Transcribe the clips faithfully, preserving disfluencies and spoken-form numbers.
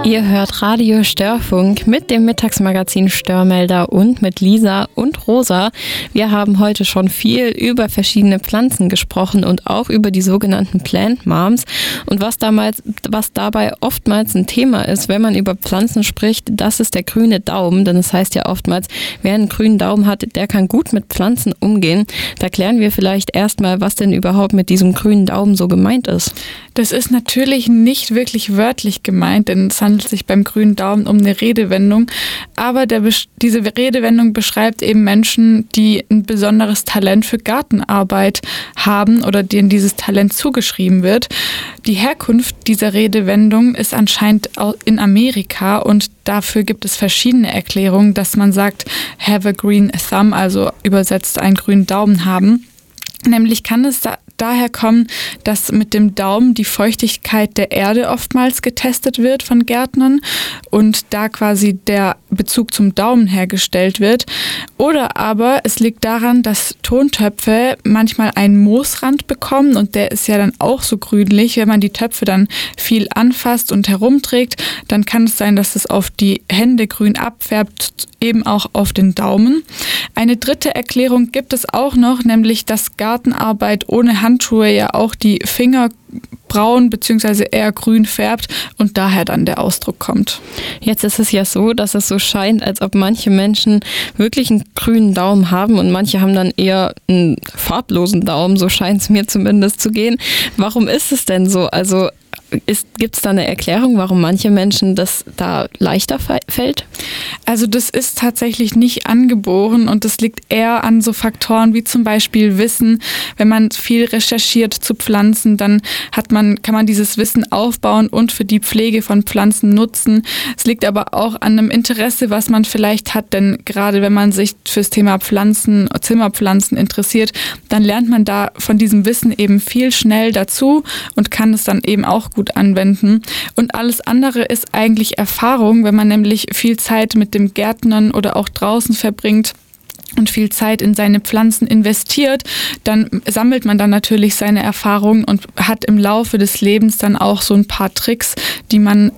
Ihr hört Radio Störfunk mit dem Mittagsmagazin Störmelder und mit Lisa und Rosa. Wir haben heute schon viel über verschiedene Pflanzen gesprochen und auch über die sogenannten Plant Moms. Und was, damals, was dabei oftmals ein Thema ist, wenn man über Pflanzen spricht, das ist der grüne Daumen. Denn es heißt ja oftmals, wer einen grünen Daumen hat, der kann gut mit Pflanzen umgehen. Da klären wir vielleicht erstmal, was denn überhaupt mit diesem grünen Daumen so gemeint ist. Das ist natürlich nicht wirklich wörtlich gemeint, denn es handelt sich beim grünen Daumen um eine Redewendung. Aber der, diese Redewendung beschreibt eben Menschen, die ein besonderes Talent für Gartenarbeit haben oder denen dieses Talent zugeschrieben wird. Die Herkunft dieser Redewendung ist anscheinend in Amerika und dafür gibt es verschiedene Erklärungen, dass man sagt, have a green thumb, also übersetzt einen grünen Daumen haben. Nämlich kann es da daher kommen, dass mit dem Daumen die Feuchtigkeit der Erde oftmals getestet wird von Gärtnern und da quasi der Bezug zum Daumen hergestellt wird. Oder aber es liegt daran, dass Tontöpfe manchmal einen Moosrand bekommen und der ist ja dann auch so grünlich. Wenn man die Töpfe dann viel anfasst und herumträgt, dann kann es sein, dass es auf die Hände grün abfärbt, eben auch auf den Daumen. Eine dritte Erklärung gibt es auch noch, nämlich dass Gartenarbeit ohne Handschuhe ja auch die Finger braun bzw. eher grün färbt und daher dann der Ausdruck kommt. Jetzt ist es ja so, dass es so scheint, als ob manche Menschen wirklich einen grünen Daumen haben und manche haben dann eher einen farblosen Daumen, so scheint es mir zumindest zu gehen. Warum ist es denn so? Also gibt es da eine Erklärung, warum manche Menschen das da leichter fällt? Also das ist tatsächlich nicht angeboren und das liegt eher an so Faktoren wie zum Beispiel Wissen. Wenn man viel recherchiert zu Pflanzen, dann hat man, kann man dieses Wissen aufbauen und für die Pflege von Pflanzen nutzen. Es liegt aber auch an einem Interesse, was man vielleicht hat, denn gerade wenn man sich fürs Thema Pflanzen, Zimmerpflanzen interessiert, dann lernt man da von diesem Wissen eben viel schnell dazu und kann es dann eben auch gut anwenden. Und alles andere ist eigentlich Erfahrung, wenn man nämlich viel Zeit mit dem Gärtnern oder auch draußen verbringt und viel Zeit in seine Pflanzen investiert, dann sammelt man dann natürlich seine Erfahrungen und hat im Laufe des Lebens dann auch so ein paar Tricks, die man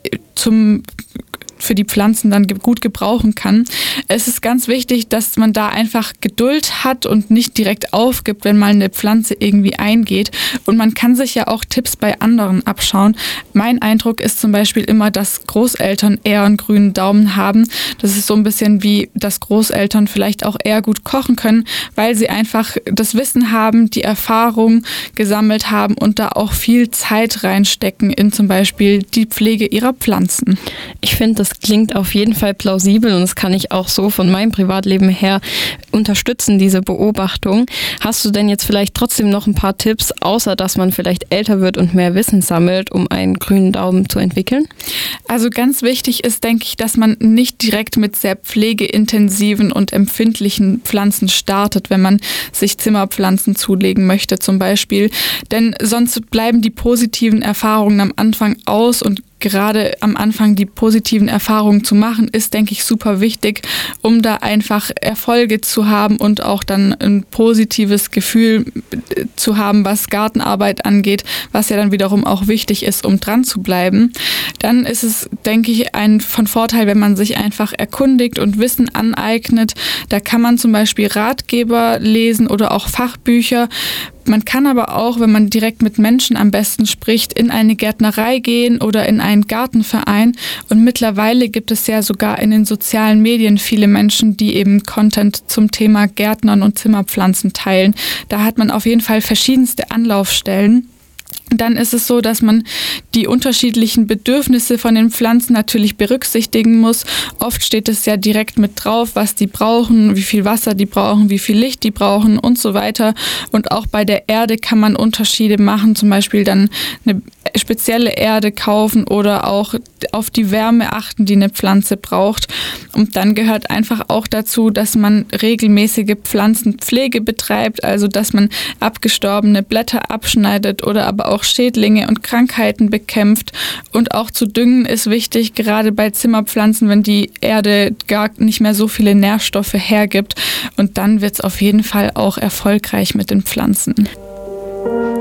zum für die Pflanzen dann gut gebrauchen kann. Es ist ganz wichtig, dass man da einfach Geduld hat und nicht direkt aufgibt, wenn mal eine Pflanze irgendwie eingeht. Und man kann sich ja auch Tipps bei anderen abschauen. Mein Eindruck ist zum Beispiel immer, dass Großeltern eher einen grünen Daumen haben. Das ist so ein bisschen wie, dass Großeltern vielleicht auch eher gut kochen können, weil sie einfach das Wissen haben, die Erfahrung gesammelt haben und da auch viel Zeit reinstecken in zum Beispiel die Pflege ihrer Pflanzen. Ich finde, das klingt auf jeden Fall plausibel und das kann ich auch so von meinem Privatleben her unterstützen, diese Beobachtung. Hast du denn jetzt vielleicht trotzdem noch ein paar Tipps, außer dass man vielleicht älter wird und mehr Wissen sammelt, um einen grünen Daumen zu entwickeln? Also ganz wichtig ist, denke ich, dass man nicht direkt mit sehr pflegeintensiven und empfindlichen Pflanzen startet, wenn man sich Zimmerpflanzen zulegen möchte zum Beispiel. Denn sonst bleiben die positiven Erfahrungen am Anfang aus und gerade am Anfang die positiven Erfahrungen zu machen, ist, denke ich, super wichtig, um da einfach Erfolge zu haben und auch dann ein positives Gefühl zu haben, was Gartenarbeit angeht, was ja dann wiederum auch wichtig ist, um dran zu bleiben. Dann ist es, denke ich, ein von Vorteil, wenn man sich einfach erkundigt und Wissen aneignet. Da kann man zum Beispiel Ratgeber lesen oder auch Fachbücher. Man kann aber auch, wenn man direkt mit Menschen am besten spricht, in eine Gärtnerei gehen oder in einen Gartenverein. Und mittlerweile gibt es ja sogar in den sozialen Medien viele Menschen, die eben Content zum Thema Gärtnern und Zimmerpflanzen teilen. Da hat man auf jeden Fall verschiedenste Anlaufstellen. Dann ist es so, dass man die unterschiedlichen Bedürfnisse von den Pflanzen natürlich berücksichtigen muss. Oft steht es ja direkt mit drauf, was die brauchen, wie viel Wasser die brauchen, wie viel Licht die brauchen und so weiter. Und auch bei der Erde kann man Unterschiede machen, zum Beispiel dann eine spezielle Erde kaufen oder auch auf die Wärme achten, die eine Pflanze braucht. Und dann gehört einfach auch dazu, dass man regelmäßige Pflanzenpflege betreibt, also dass man abgestorbene Blätter abschneidet oder aber auch Schädlinge und Krankheiten bekämpft. Und auch zu düngen ist wichtig, gerade bei Zimmerpflanzen, wenn die Erde gar nicht mehr so viele Nährstoffe hergibt. Und dann wird es auf jeden Fall auch erfolgreich mit den Pflanzen.